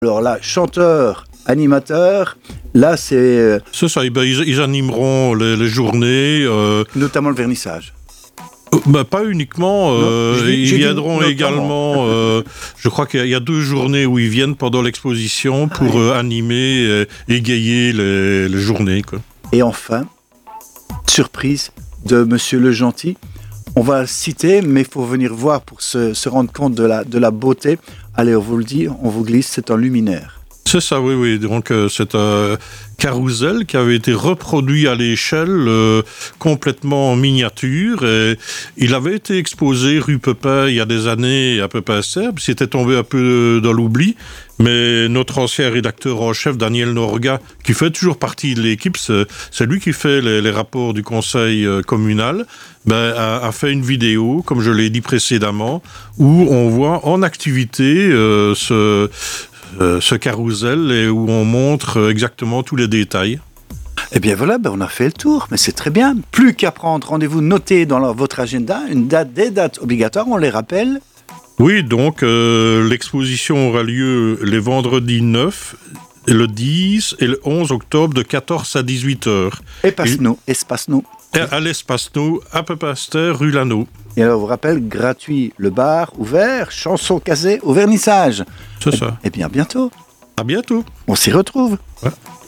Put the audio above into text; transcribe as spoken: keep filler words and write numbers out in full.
Alors là, chanteur, animateur, là c'est... C'est ça, ben, ils, ils animeront les, les journées. Euh... Notamment le vernissage. Ben, pas uniquement, euh, non, dit, ils viendront également, euh, je crois qu'il y a, il y a deux journées où ils viennent pendant l'exposition pour ah, oui. euh, animer, euh, égayer les, les journées, quoi. Et enfin, surprise de Monsieur Le Gentil, on va le citer, mais il faut venir voir pour se, se rendre compte de la, de la beauté. Allez, on vous le dit, on vous glisse, c'est un luminaire. C'est ça, oui, oui. Donc, euh, c'est un carrousel qui avait été reproduit à l'échelle, euh, complètement en miniature. Et il avait été exposé rue Pepin il y a des années à Pepin-Serbe. C'était tombé un peu dans l'oubli. Mais notre ancien rédacteur en chef, Daniel Norga, qui fait toujours partie de l'équipe, c'est, c'est lui qui fait les, les rapports du conseil euh, communal, ben, a, a fait une vidéo, comme je l'ai dit précédemment, où on voit en activité euh, ce... Euh, ce carrousel et où on montre exactement tous les détails. Eh bien voilà, ben on a fait le tour, mais c'est très bien. Plus qu'à prendre rendez-vous, notez dans leur, votre agenda une date, des dates obligatoires, on les rappelle. Oui, donc euh, l'exposition aura lieu les vendredis neuf, le dix et le onze octobre de quatorze à dix-huit heures. Espace-nous, espace-nous. À l'espace-nous, à Pepin-Ster, rue Lano. Et alors, on vous rappelle, gratuit, le bar ouvert, chanson casée au vernissage. C'est ça. Eh bien, à bientôt. À bientôt. On s'y retrouve. Ouais.